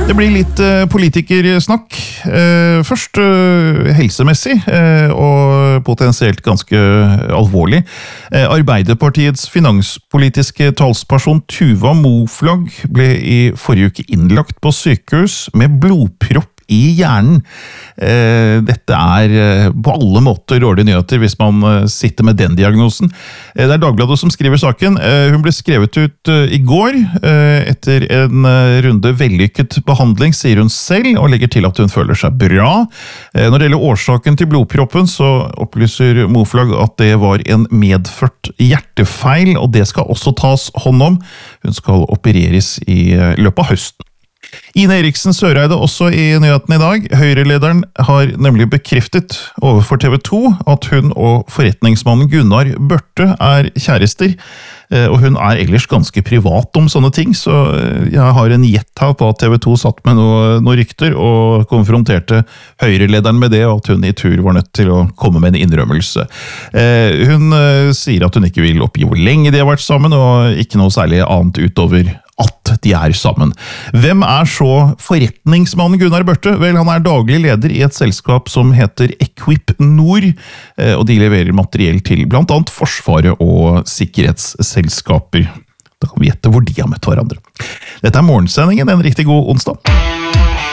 Det blir litt politikersnakk. Først helsemessig, og potensielt ganske alvorlig. Arbeiderpartiets finanspolitiske talsperson Tuva Moflag ble i forrige uke innlagt på sykehus med blodpropp i hjernen. Dette på alle måter dårlige nyheter hvis man sitter med den diagnosen. Det Dagbladet som skriver saken. Hun ble skrevet ut i går etter en runde vellykket behandling, sier hun selv, og legger til at hun føler seg bra. Når det gjelder årsaken til blodproppen, så opplyser Moflag at det var en medført hjertefeil, og det skal også tas hånd om. Hun skal opereres i løpet av høsten. Ine Eriksen Søreide også i nyheten i dag. Høyre-lederen har nemlig bekreftet overfor TV 2 at hun og forretningsmannen Gunnar Børte kjærester, og hun ellers ganske privat om sånne ting, så jeg har en gjett her på at TV 2 satt med noen rykter og konfronterte Høyre-lederen med det, og at hun i tur var nødt til å komme med en innrømmelse. Hun sier at hun ikke vil oppgi hvor lenge de har vært sammen, og ikke noe særlig annet utover at de sammen. Hvem så forretningsmannen Gunnar Børte? Vel, han daglig leder i et selskap som heter Equip Nord, og de leverer materiell til blant annet Forsvaret og sikkerhetsselskaper. Da kan vi gjette hvor de har møtt hverandre. Dette Morgensendingen, en riktig god onsdag.